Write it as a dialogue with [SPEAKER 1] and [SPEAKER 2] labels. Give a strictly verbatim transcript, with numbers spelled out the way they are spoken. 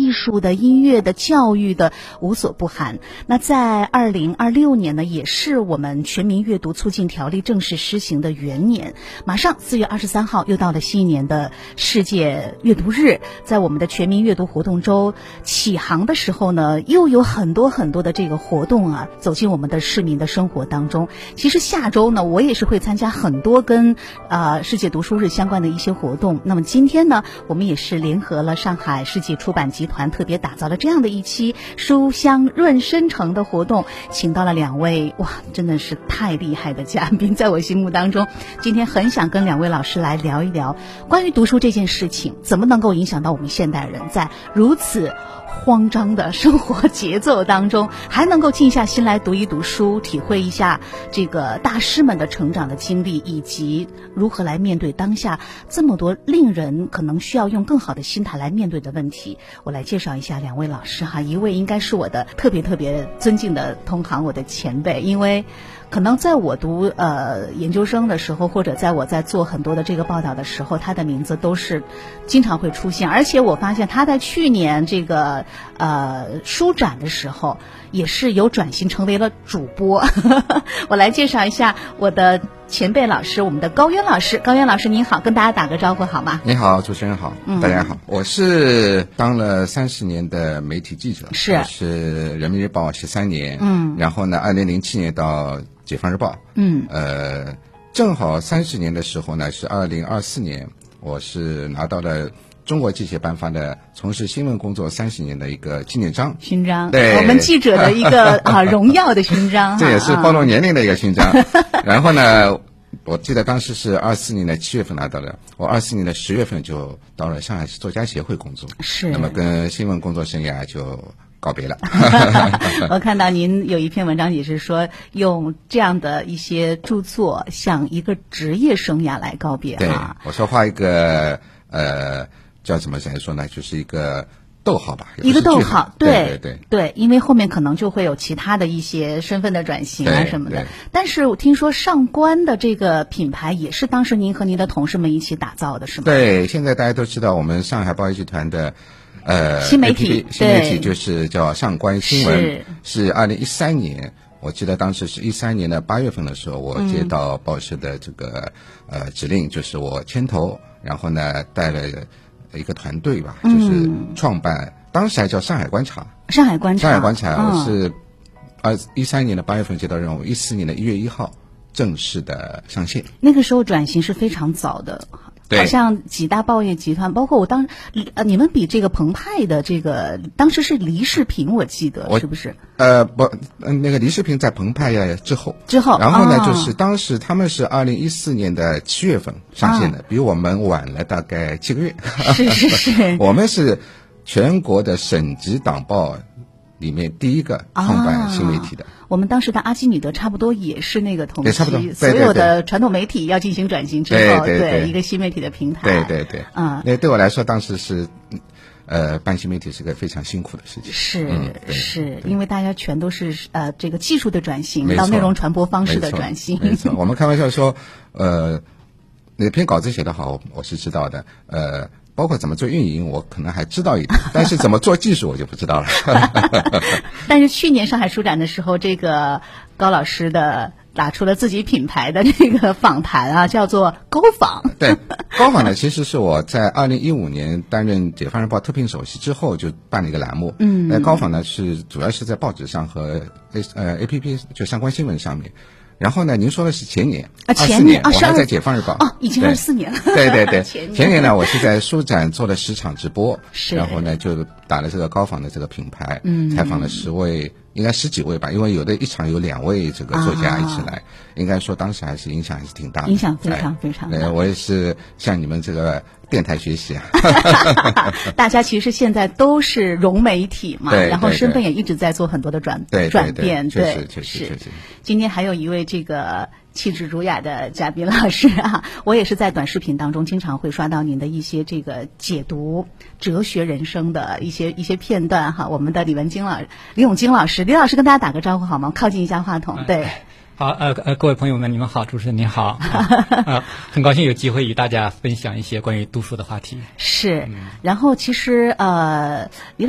[SPEAKER 1] 艺术的、音乐的、教育的无所不含。那在二零二六年呢，也是我们全民阅读促进条例正式施行的元年。马上四月二十三号又到了新一年的世界阅读日，在我们的全民阅读活动周起航的时候呢，又有很多很多的这个活动啊，走进我们的市民的生活当中。其实下周呢，我也是会参加很多跟呃世界读书日相关的一些活动。那么今天呢，我们也是联合了上海世纪出版集团，特别打造了这样的一期书香润生城的活动，请到了两位哇，真的是太厉害的嘉宾，在我心目当中，今天很想跟两位老师来聊一聊关于读书这件事情，怎么能够影响到我们现代人在如此慌张的生活节奏当中，还能够静下心来读一读书，体会一下这个大师们的成长的经历，以及如何来面对当下这么多令人可能需要用更好的心态来面对的问题。我来介绍一下两位老师哈，一位应该是我的特别特别尊敬的同行，我的前辈，因为可能在我读呃研究生的时候，或者在我在做很多的这个报道的时候，他的名字都是经常会出现，而且我发现他在去年这个呃书展的时候也是有转型成为了主播我来介绍一下我的前辈老师，我们的高渊老师。高渊老师您好，跟大家打个招呼好吗？
[SPEAKER 2] 你好，主持人好、嗯、大家好，我是当了三十年的媒体记者，
[SPEAKER 1] 是
[SPEAKER 2] 我是人民日报十三年，
[SPEAKER 1] 嗯，
[SPEAKER 2] 然后呢二零零七年到解放日报，
[SPEAKER 1] 嗯，
[SPEAKER 2] 呃，正好三十年的时候呢，是二零二四年，我是拿到了中国记协颁发的从事新闻工作三十年的一个纪念章，
[SPEAKER 1] 勋章，
[SPEAKER 2] 对，
[SPEAKER 1] 我们记者的一个啊荣耀的勋章，
[SPEAKER 2] 这也是暴露年龄的一个勋章。然后呢，我记得当时是二四年的七月份拿到的，我二四年的十月份就到了上海市作家协会工作，
[SPEAKER 1] 是，
[SPEAKER 2] 那么跟新闻工作生涯就告别了
[SPEAKER 1] 我看到您有一篇文章也是说用这样的一些著作向一个职业生涯来告别。
[SPEAKER 2] 对，我说画一个呃叫怎么来说呢，就是一个逗号吧，
[SPEAKER 1] 一个逗号，
[SPEAKER 2] 对
[SPEAKER 1] 对
[SPEAKER 2] 对对
[SPEAKER 1] 对，因为后面可能就会有其他的一些身份的转型啊什么的。但是我听说上官的这个品牌也是当时您和您的同事们一起打造的，是吗？
[SPEAKER 2] 对，现在大家都知道我们上海报业集团的呃
[SPEAKER 1] 新媒体
[SPEAKER 2] A P P, 新媒体就是叫上官新闻，是二零一三年，我记得当时是一三年的八月份的时候，我接到报社的这个、嗯、呃指令，就是我牵头，然后呢带了一个团队吧，就是创办、嗯、当时还叫上海观察，
[SPEAKER 1] 上海观察，
[SPEAKER 2] 上海观察，我是二一三年的八月份接到任务，一四年的一月一号正式的上线。那
[SPEAKER 1] 个时候转型是非常早的。好像几大报业集团，包括我当呃，你们比这个澎湃的这个当时是黎世平，我记得是不是？
[SPEAKER 2] 呃，不，那个黎世平在澎湃之后，
[SPEAKER 1] 之后，
[SPEAKER 2] 然后呢，
[SPEAKER 1] 哦、
[SPEAKER 2] 就是当时他们是二零一四年的七月份上线的、啊，比我们晚了大概七个月。
[SPEAKER 1] 是是是，
[SPEAKER 2] 我们是全国的省级党报里面第一个创办新媒体的。
[SPEAKER 1] 啊，我们当时的阿基米德差不多也是那个同期，
[SPEAKER 2] 差不多，对对
[SPEAKER 1] 对，所有的传统媒体要进行转型之后，
[SPEAKER 2] 对对对，
[SPEAKER 1] 对一个新媒体的平台，
[SPEAKER 2] 对对对，
[SPEAKER 1] 嗯，
[SPEAKER 2] 那对我来说当时是，呃，办新媒体是个非常辛苦的事情，
[SPEAKER 1] 是、
[SPEAKER 2] 嗯、
[SPEAKER 1] 是，因为大家全都是呃这个技术的转型到内容传播方式的转型，
[SPEAKER 2] 没错，我们开玩笑说，呃，哪篇稿子写得好，我是知道的，呃。包括怎么做运营我可能还知道一点，但是怎么做技术我就不知道了
[SPEAKER 1] 但是去年上海书展的时候，这个高老师的打出了自己品牌的这个访谈啊，叫做高访。
[SPEAKER 2] 对，高访呢其实是我在二零一五年担任解放日报特聘首席之后就办了一个栏目，
[SPEAKER 1] 嗯，
[SPEAKER 2] 那高访呢是主要是在报纸上和 A 呃 A P P 就相关新闻上面。然后呢，您说的是前年，
[SPEAKER 1] 啊，
[SPEAKER 2] 前
[SPEAKER 1] 年，
[SPEAKER 2] 我还在解放日报，
[SPEAKER 1] 哦，已经二四年了。
[SPEAKER 2] 对对对，
[SPEAKER 1] 前年，
[SPEAKER 2] 前年呢，我是在书展做了十场直播，
[SPEAKER 1] 是，
[SPEAKER 2] 然后呢就打了这个高访的这个品牌，
[SPEAKER 1] 嗯，
[SPEAKER 2] 采访了十位，应该十几位吧，因为有的一场有两位这个作家一起来，啊、应该说当时还是影响还是挺大的，
[SPEAKER 1] 影响非常非常大。
[SPEAKER 2] 对，我也是向你们这个电台学习啊。
[SPEAKER 1] 大家其实现在都是融媒体嘛，
[SPEAKER 2] 对，
[SPEAKER 1] 然后身份也一直在做很多的转
[SPEAKER 2] 对
[SPEAKER 1] 转变，
[SPEAKER 2] 对，确实确实。
[SPEAKER 1] 今天还有一位这个气质儒雅的嘉宾老师啊，我也是在短视频当中经常会刷到您的一些这个解读哲学人生的一些一些片段哈。我们的李文金老李永金老师，李老师跟大家打个招呼好吗？靠近一下话筒，对。
[SPEAKER 3] 好，呃呃，各位朋友们，你们好，主持人您好，呃，很高兴有机会与大家分享一些关于读书的话题。
[SPEAKER 1] 是，然后其实呃。